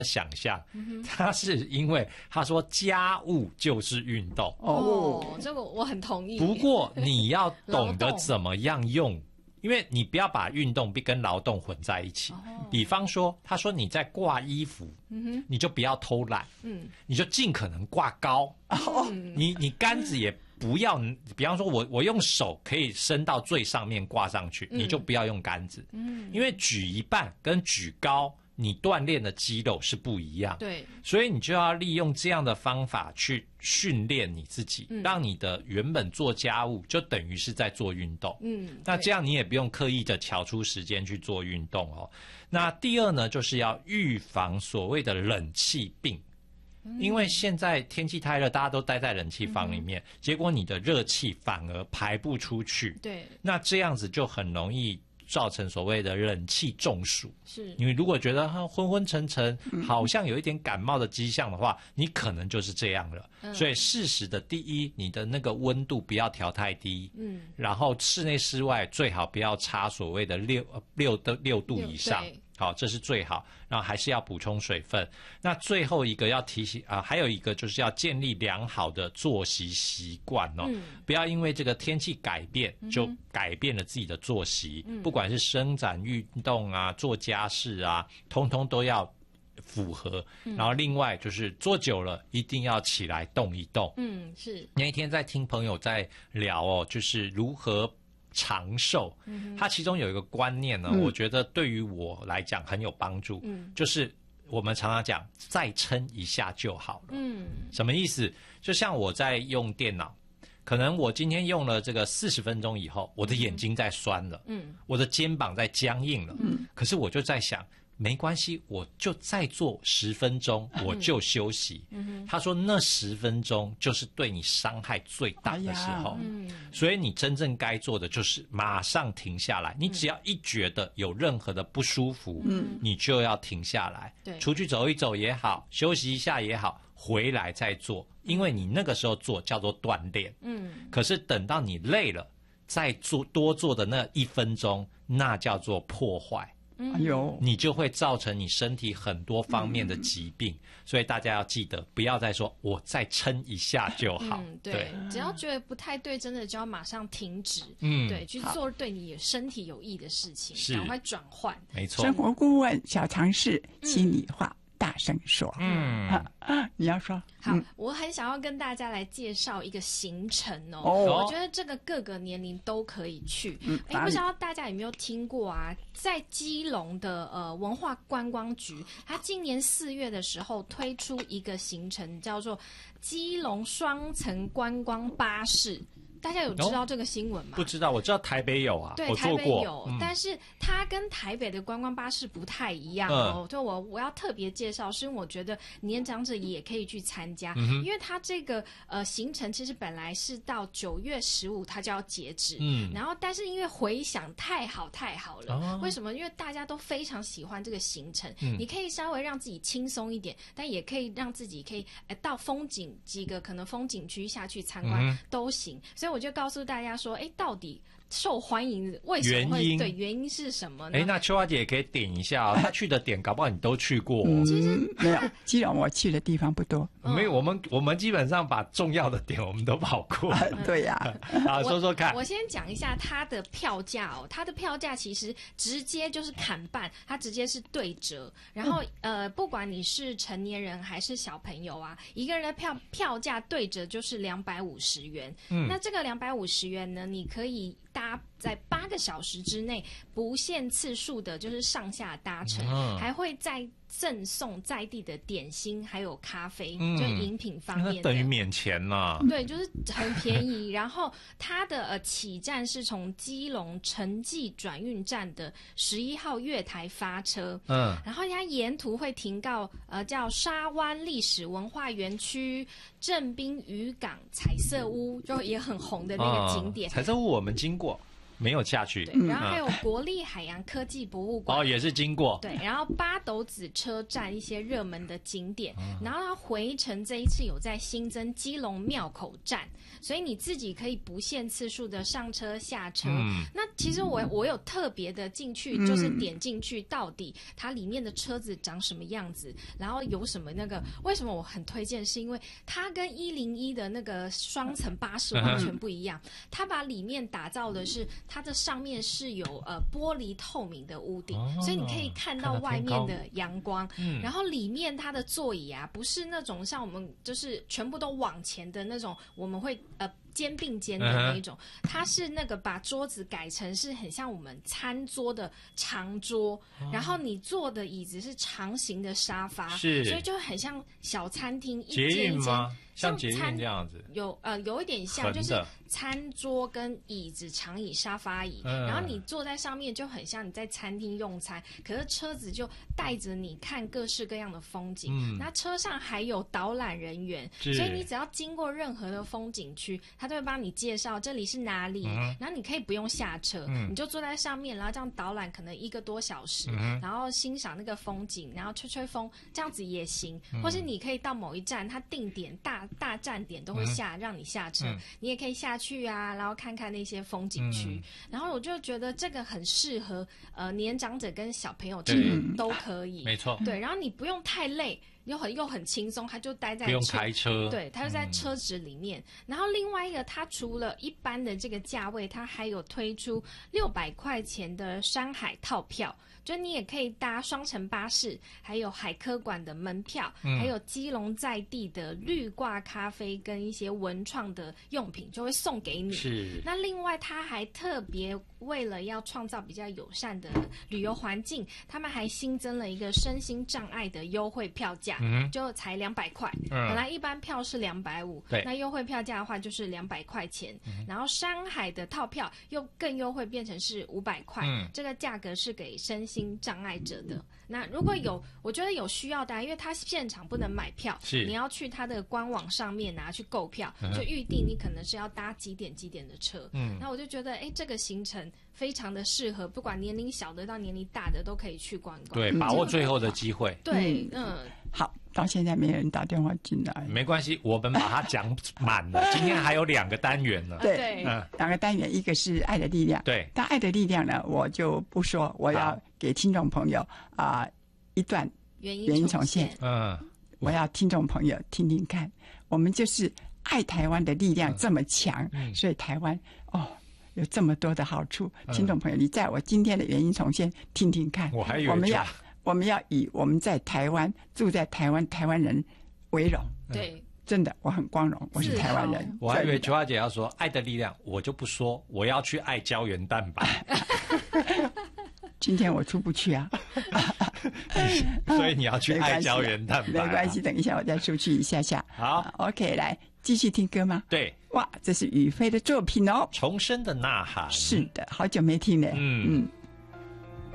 想象，他是因为他说家务就是运动哦，这个我很同意。 不过你要懂得怎么样用，因为你不要把运动跟劳动混在一起。比方说，他说你在挂衣服，你就不要偷懒，你就尽可能挂高，你杆子也不要，比方说我用手可以伸到最上面挂上去，你就不要用杆子，因为举一半跟举高，你锻炼的肌肉是不一样， 对， 所以你就要利用这样的方法去训练你自己，让你的原本做家务就等于是在做运动，那这样你也不用刻意的调出时间去做运动哦。那第二呢，就是要预防所谓的冷气病。因为现在天气太热，大家都待在冷气房里面，结果你的热气反而排不出去， 对， 那这样子就很容易造成所谓的冷气中暑。 是， 因为如果觉得昏昏沉沉，好像有一点感冒的迹象的话，你可能就是这样了。所以适时的，第一，你的那个温度不要调太低，然后室内室外最好不要差所谓的6度以上。好，这是最好，然后还是要补充水分。那最后一个要提醒还有一个就是要建立良好的作息习惯哦，不要因为这个天气改变就改变了自己的作息，不管是伸展运动啊、做家事啊，通通都要符合。然后另外就是坐久了一定要起来动一动。 是。 那一天在听朋友在聊哦，就是如何长寿，它其中有一个观念呢，我觉得对于我来讲很有帮助，就是我们常常讲再撑一下就好了。什么意思？就像我在用电脑，可能我今天用了这个40分钟以后，我的眼睛在酸了，我的肩膀在僵硬了，可是我就在想，没关系，我就再做10分钟，我就休息。他说那10分钟就是对你伤害最大的时候，所以你真正该做的就是马上停下来。你只要一觉得有任何的不舒服，你就要停下来，出去走一走也好，休息一下也好，回来再做，因为你那个时候做叫做锻炼。可是等到你累了，再做多做的那1分钟，那叫做破坏。你就会造成你身体很多方面的疾病，所以大家要记得，不要再说我再撑一下就好。 对，只要觉得不太对，真的就要马上停止。对，去做对你身体有益的事情，赶快转换。 没错。 生活顾问小常识，心里话大声说。你要说。 好，我很想要跟大家来介绍一个行程我觉得这个各个年龄都可以去。不知道大家有没有听过啊？在基隆的文化观光局，它今年4月的时候推出一个行程，叫做基隆双层观光巴士。大家有知道这个新闻吗？ 不知道，我知道台北有啊， 对， 我做过， 台北有，但是它跟台北的观光巴士不太一样哦。就我要特别介绍，是因为我觉得年长者也可以去参加，因为它这个行程其实本来是到9月15它就要截止，然后但是因为回响太好了，为什么？因为大家都非常喜欢这个行程，你可以稍微让自己轻松一点，但也可以让自己可以到风景几个可能风景区下去参观都行，所以我就告诉大家说，到底受欢迎为什么会原因是什么呢？ 那秋华姐也可以点一下她去的点搞不好你都去过。 其实没有，基隆我去的地方不多。 没有，我们基本上把重要的点我们都跑过。 对呀。 说说看。 我先讲一下它的票价它的票价其实直接就是砍半，它直接是对折。然后不管你是成年人还是小朋友啊，一个人的票价对折就是250元。那这个250元呢，你可以在8个小时之内不限次数的，就是上下搭乘，还会再赠送在地的点心还有咖啡，就饮品方面的， 那等于免钱啦。 对，就是很便宜。然后它的起站是从基隆城际转运站的11号月台发车，然后它沿途会停靠叫沙湾历史文化园区、正滨渔港彩色屋，就也很红的那个景点。 彩色屋我们经过。 没有下去。 对，然后还有国立海洋科技博物馆， 也是经过。 对，然后八斗子车站一些热门的景点，然后它回程这一次有在新增基隆庙口站，所以你自己可以不限次数的上车下车。那其实我有特别的进去，就是点进去到底它里面的车子长什么样子，然后有什么那个，为什么我很推荐，是因为它跟101的那个双层巴士完全不一样，它把里面打造的是它的上面是有玻璃透明的屋顶，所以你可以看到外面的阳光，然后里面它的座椅啊不是那种像我们就是全部都往前的那种，我们会肩并肩的那一种，它是那个把桌子改成是很像我们餐桌的长桌，然后你坐的椅子是长形的沙发，所以就很像小餐厅一间一间， 像捷运这样子， 有一点像，就是餐桌跟椅子、长椅、沙发椅，然后你坐在上面就很像你在餐厅用餐，可是车子就带着你看各式各样的风景，那车上还有导览人员，所以你只要经过任何的风景区，他都会帮你介绍这里是哪里，然后你可以不用下车，你就坐在上面，然后这样导览可能1个多小时，然后欣赏那个风景，然后吹吹风，这样子也行，或是你可以到某一站，它定点大站点都会让你下车，你也可以下去啊，然后看看那些风景区，然后我就觉得这个很适合年长者跟小朋友都可以， 没错， 对，然后你不用太累。又很轻松，他就待在不用开车， 对，他就在车子里面。然后另外一个，他除了一般的这个价位，他还有推出600块钱的山海套票，就你也可以搭双层巴士，还有海科馆的门票，还有基隆在地的绿挂咖啡跟一些文创的用品，就会送给你。 是。那另外，他还特别为了要创造比较友善的旅游环境，他们还新增了一个身心障碍的优惠票价。就才200块，本来一般票是250，那优惠票价的话就是200块钱，然后山海的套票又更优惠，变成是500块，这个价格是给身心障碍者的。那如果我觉得有需要的，因为他现场不能买票，你要去他的官网上面去购票，就预定你可能是要搭几点的车，那我就觉得这个行程非常的适合，不管年龄小的到年龄大的都可以去逛逛， 对，把握最后的机会， 对， 好，到现在没人打电话进来， 没关系，我们把它讲满了。今天还有2个单元呢。 对，2个单元，一个是爱的力量。 对， 但爱的力量呢，我就不说，我要给听众朋友一段原因重现。我要听众朋友听听看，我们就是爱台湾的力量这么强，所以台湾有这么多的好处。听众朋友，你在我今天的原因重现听听看。 我还以为我们要以我们在台湾住在台湾人为荣。 对， 真的我很光荣，我是台湾人。 我还以为秋华姐要说爱的力量，我就不说，我要去爱胶原蛋白。 今天我出不去啊。 所以你要去爱胶原蛋白。 没关系，等一下我再出去一下下。 好 ，OK， 来继续听歌吗？ 对， 哇，这是雨飞的作品哦， 重生的呐喊。 是的，好久没听了。